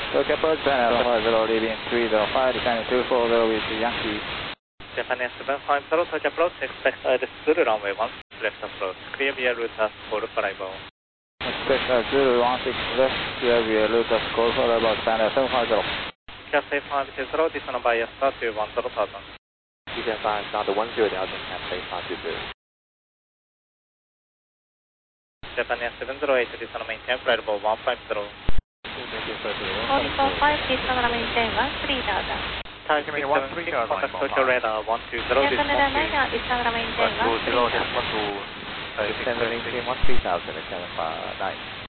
Tokyo approach China 750 leaving 305, descending 240 with Yankee. Japan 750, Tokyo approach, expect Zulu runway 1, left approach, clear via route for arrival. Expect Zulu 16 left, clear via route for arrival, China 750. Cathay 520, descend by start to 10,000. Japan 5, start 10,000, Cathay 520. Japan 708, descend maintain flight level 150. 445, descend maintain 13,000. Taxi 17, contact Tokyo radar 120, Japan radar 9, descend maintain 13,000. Descend maintain 13,000, Channel 9.